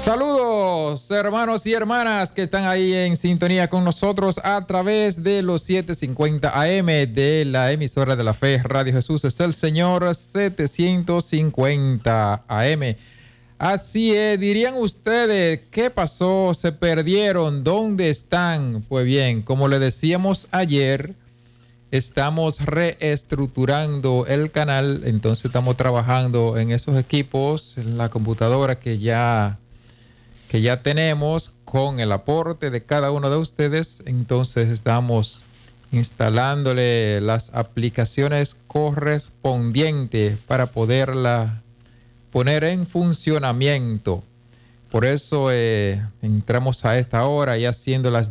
Saludos, hermanos y hermanas que están ahí en sintonía con nosotros a través de los 750 AM de la emisora de la fe, Radio Jesús es el Señor, 750 AM. Así es, dirían ustedes, ¿qué pasó? ¿Se perdieron? ¿Dónde están? Pues bien, como le decíamos ayer, estamos reestructurando el canal, entonces estamos trabajando en esos equipos, en la computadora que ya tenemos, con el aporte de cada uno de ustedes. Entonces estamos instalándole las aplicaciones correspondientes para poderla poner en funcionamiento. Por eso entramos a esta hora, ya siendo las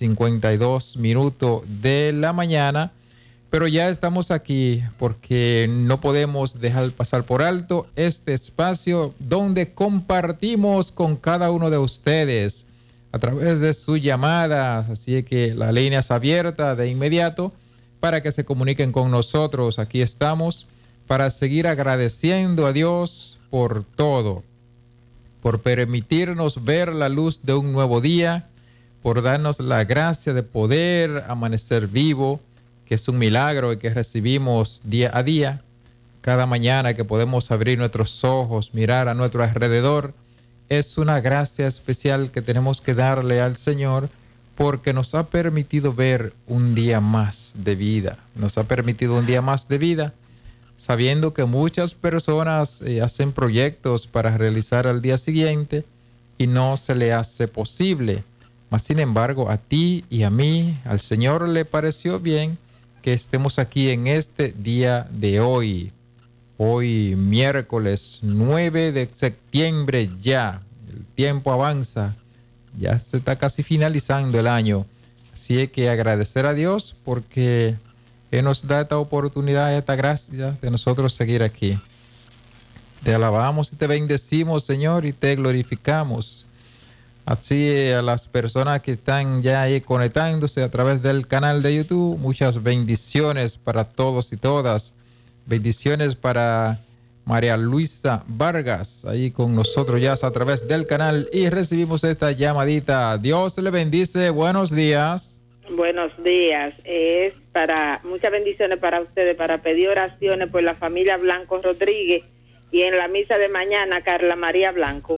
10:52 de la mañana, pero ya estamos aquí porque no podemos dejar pasar por alto este espacio donde compartimos con cada uno de ustedes a través de sus llamadas. Así que la línea es abierta de inmediato para que se comuniquen con nosotros. Aquí estamos para seguir agradeciendo a Dios por todo, por permitirnos ver la luz de un nuevo día, por darnos la gracia de poder amanecer vivo, que es un milagro y que recibimos día a día. Cada mañana que podemos abrir nuestros ojos, mirar a nuestro alrededor, es una gracia especial que tenemos que darle al Señor, porque nos ha permitido ver un día más de vida. Nos ha permitido un día más de vida, sabiendo que muchas personas hacen proyectos para realizar al día siguiente y no se le hace posible. Mas, sin embargo, a ti y a mí, al Señor le pareció bien que estemos aquí en este día de hoy. Hoy, miércoles 9 de septiembre ya. El tiempo avanza. Ya se está casi finalizando el año. Así es que agradecer a Dios porque Él nos da esta oportunidad, esta gracia de nosotros seguir aquí. Te alabamos y te bendecimos, Señor, y te glorificamos. Así a las personas que están ya ahí conectándose a través del canal de YouTube, muchas bendiciones para todos y todas. Bendiciones para María Luisa Vargas, ahí con nosotros ya a través del canal, y recibimos esta llamadita. Dios le bendice, buenos días. Buenos días, es para muchas bendiciones para ustedes, para pedir oraciones por la familia Blanco Rodríguez y en la misa de mañana Carla María Blanco.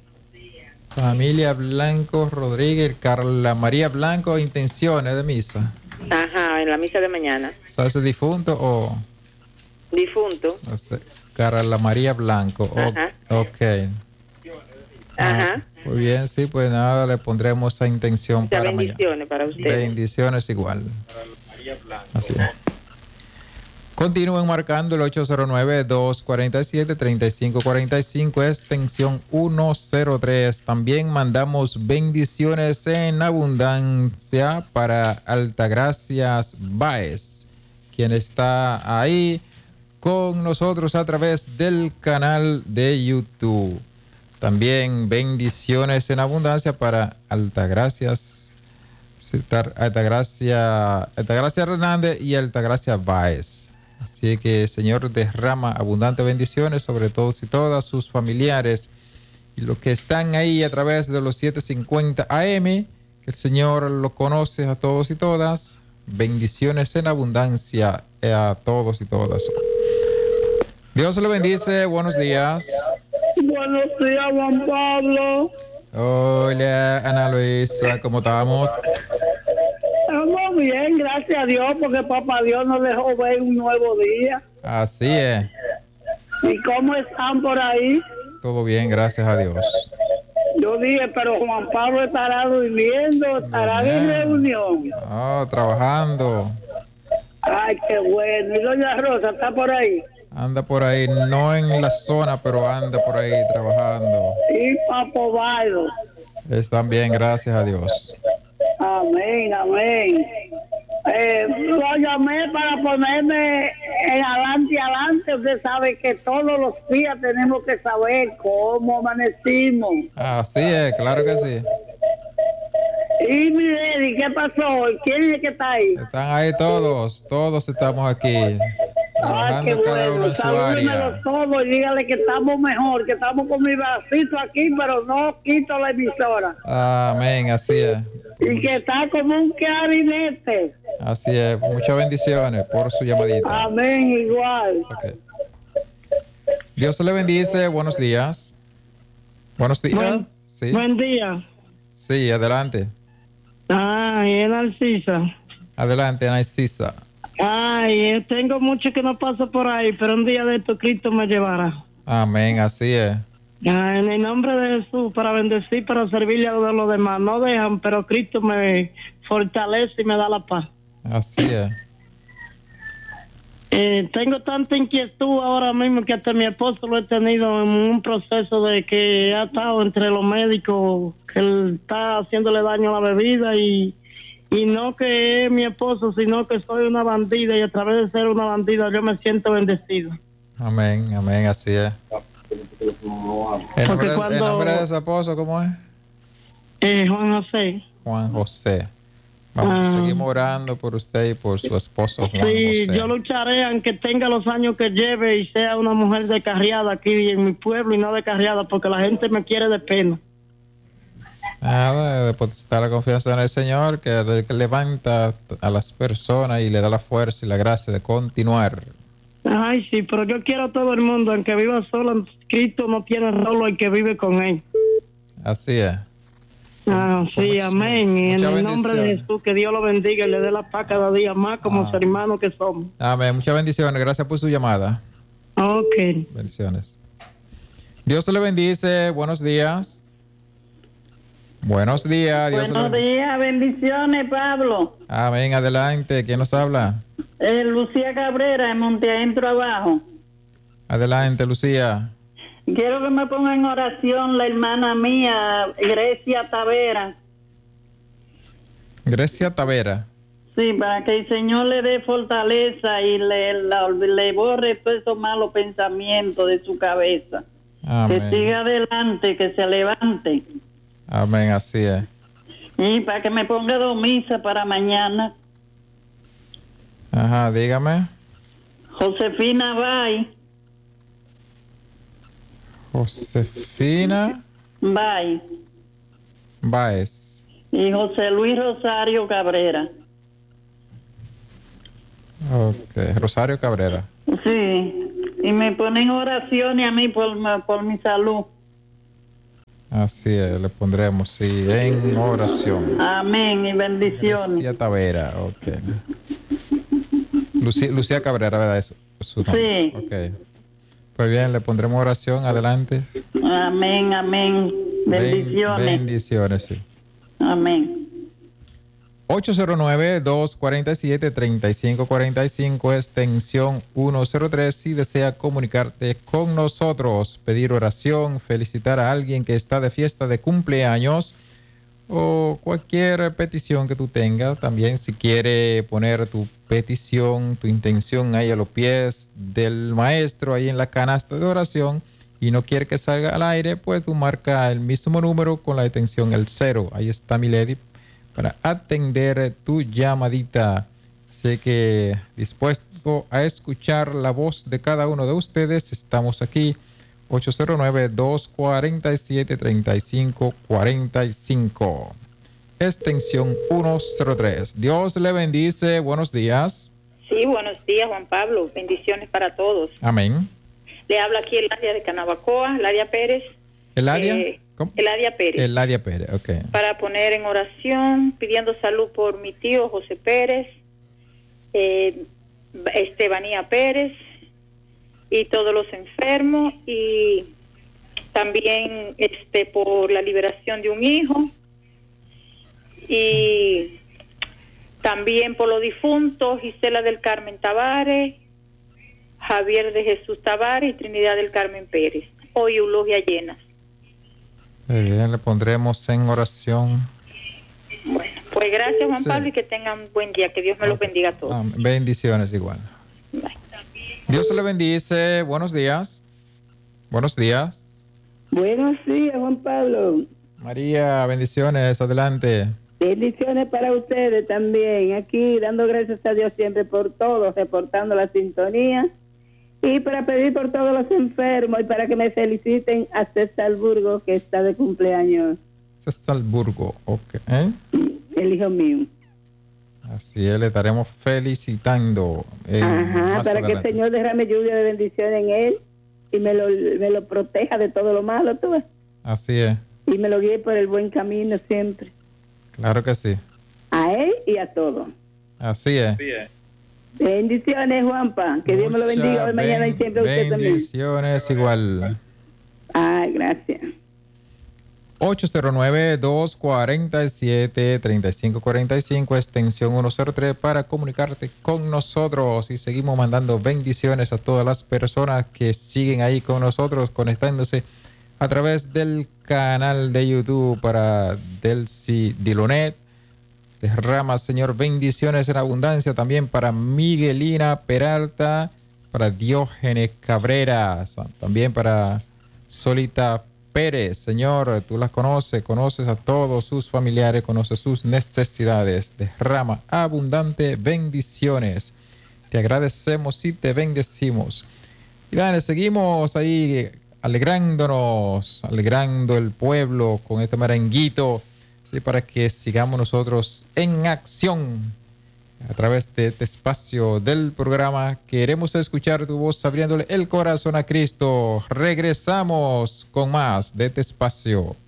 Familia Blanco Rodríguez, Carla María Blanco, intenciones de misa. Ajá, en la misa de mañana. ¿Sabes si difunto o...? Difunto. No sé, Carla María Blanco. Ajá. Ok. Ajá. Muy bien, sí, pues nada, le pondremos esa intención muchas para bendiciones mañana. Para ustedes. Bendiciones igual. Así es. Continúen marcando el 809-247-3545, extensión 103. También mandamos bendiciones en abundancia para Altagracias Báez, quien está ahí con nosotros a través del canal de YouTube. También bendiciones en abundancia para Altagracia Hernández y Altagracia Báez. Así que, Señor, derrama abundantes bendiciones sobre todos y todas sus familiares y los que están ahí a través de los 750 AM, que el Señor lo conoce a todos y todas. Bendiciones en abundancia a todos y todas. Dios le bendice, buenos días. Buenos días, Juan Pablo. Hola, Ana Luisa, ¿cómo estamos? Estamos bien, gracias a Dios, porque Papá Dios nos dejó ver un nuevo día. Así es. ¿Y cómo están por ahí? Todo bien, gracias a Dios. Yo dije, pero Juan Pablo estará durmiendo, estará en reunión. Trabajando. Ay, qué bueno. ¿Y doña Rosa está por ahí? Anda por ahí, no en la zona, pero anda por ahí trabajando. Y Papo Baido. Están bien, gracias a Dios. Amén, amén. Lo llamé para ponerme en adelante. Usted sabe que todos los días tenemos que saber cómo amanecimos. Así es, claro que sí. Y mi Eddie, ¿qué pasó? ¿Quién es que está ahí? Están ahí todos estamos aquí. Trabajando qué cada uno bueno. en su área. Salúdemelo todo y dígale que estamos mejor, que estamos con mi vasito aquí, pero no quito la emisora. Amén, así es. Y que está como un clarinete. Así es. Muchas bendiciones por su llamadita. Amén, igual. Ok. Dios le bendice. Buenos días. Buenos días. Sí. Buen día. Sí, adelante. Ay, es Narcisa. Adelante, Narcisa. Ay, tengo mucho que no paso por ahí, pero un día de esto Cristo me llevará. Amén, así es. Ay, en el nombre de Jesús, para bendecir, para servirle a los demás. No dejan, pero Cristo me fortalece y me da la paz. Así es. Tengo tanta inquietud ahora mismo que hasta mi esposo lo he tenido en un proceso de que ha estado entre los médicos, que él está haciéndole daño a la bebida y no que es mi esposo, sino que soy una bandida y a través de ser una bandida yo me siento bendecido. Amén, amén, así es. ¿El nombre de su esposo cómo es? Juan José. Juan José. Vamos a seguir orando por usted y por su esposo Juan Sí, José. yo lucharé aunque tenga los años que lleve y sea una mujer descarriada aquí en mi pueblo y no descarriada porque la gente me quiere de pena. Nada, depositar la confianza en el Señor que levanta a las personas y le da la fuerza y la gracia de continuar. Ay, sí, pero yo quiero a todo el mundo, aunque viva solo, Cristo no tiene solo el que vive con él. Así es. Sí, amén. Y en mucha el nombre de Jesús, que Dios lo bendiga y le dé la paz cada día más como hermanos que somos. Amén. Muchas bendiciones. Gracias por su llamada. Ok. Bendiciones. Dios le bendice. Buenos días. Buenos días. Dios Buenos días, bendiciones, Pablo. Amén. Adelante. ¿Quién nos habla? Lucía Cabrera, en Monte Adentro Abajo. Adelante, Lucía. Quiero que me ponga en oración la hermana mía, Grecia Tavera. Grecia Tavera. Sí, para que el Señor le dé fortaleza y le borre todos esos malos pensamientos de su cabeza. Amén. Que siga adelante, que se levante. Amén, así es. Y para que me ponga dos misas para mañana. Ajá, dígame. Josefina Bay. Josefina Bay. Baez. Y José Luis Rosario Cabrera. Ok, Rosario Cabrera. Sí, y me ponen oraciones a mí por mi salud. Así es, le pondremos, sí, en oración. Amén y bendiciones. Grecia Tavera, ok. Lucía Cabrera, ¿verdad? Eso, su nombre. Sí. Ok. Pues bien, le pondremos oración, adelante. Amén, amén. Bendiciones. Bendiciones, sí. Amén. 809-247-3545, extensión 103, si desea comunicarte con nosotros, pedir oración, felicitar a alguien que está de fiesta de cumpleaños o cualquier petición que tú tengas. También si quiere poner tu petición, tu intención ahí a los pies del maestro, ahí en la canasta de oración, y no quiere que salga al aire, pues tú marca el mismo número con la extensión el 0. Ahí está mi lady para atender tu llamadita. Sé que dispuesto a escuchar la voz de cada uno de ustedes. Estamos aquí, 809-247-3545, extensión 103. Dios le bendice. Buenos días. Sí, buenos días, Juan Pablo. Bendiciones para todos. Amén. Le habla aquí el área de Canabacoa, Ladia Pérez. ¿El área? ¿Cómo? El área Pérez. El área Pérez, ok. Para poner en oración, pidiendo salud por mi tío José Pérez, Estebanía Pérez y todos los enfermos, y también por la liberación de un hijo, y también por los difuntos, Gisela del Carmen Tavares, Javier de Jesús Tavares y Trinidad del Carmen Pérez. Hoy eulogia llenas. Muy bien, le pondremos en oración. Bueno, pues gracias, Juan Pablo, y que tengan un buen día. Que Dios me los bendiga a todos. Bendiciones igual. Bye. Dios le bendice. Buenos días. Buenos días. Buenos días, Juan Pablo. María, bendiciones. Adelante. Bendiciones para ustedes también. Aquí dando gracias a Dios siempre por todo, reportando la sintonía. Y para pedir por todos los enfermos y para que me feliciten a César Burgo, que está de cumpleaños. César Burgo, ok. El hijo mío. Así es, le estaremos felicitando. Ajá, para que el Señor derrame lluvia de bendición en él y me lo proteja de todo lo malo, tú ves. Así es. Y me lo guíe por el buen camino siempre. Claro que sí. A él y a todos. Así es. Bendiciones, Juanpa. Que Dios me lo bendiga hoy, mañana y siempre a usted también. Bendiciones igual. Ay, gracias. 809-247-3545, extensión 103 para comunicarte con nosotros, y seguimos mandando bendiciones a todas las personas que siguen ahí con nosotros, conectándose a través del canal de YouTube. Para Delcy Dilonet, derrama, Señor, bendiciones en abundancia. También para Miguelina Peralta, para Diógenes Cabrera, también para Solita Pérez. Señor, tú las conoces a todos sus familiares, conoces sus necesidades. Derrama abundante bendiciones. Te agradecemos y te bendecimos. Y dale, seguimos ahí alegrando el pueblo con este merenguito, ¿sí? Para que sigamos nosotros en acción a través de este espacio del programa. Queremos escuchar tu voz abriéndole el corazón a Cristo. Regresamos con más de este espacio.